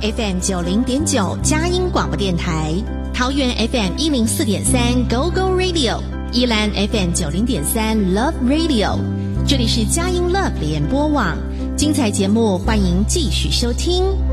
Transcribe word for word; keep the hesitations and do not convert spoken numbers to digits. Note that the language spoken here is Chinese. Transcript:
F M 九零点九佳音广播电台，桃园 F M 一零四点三 Go Go Radio， 宜兰 F M 九零点三 Love Radio。这里是佳音 Love 联播网，精彩节目欢迎继续收听。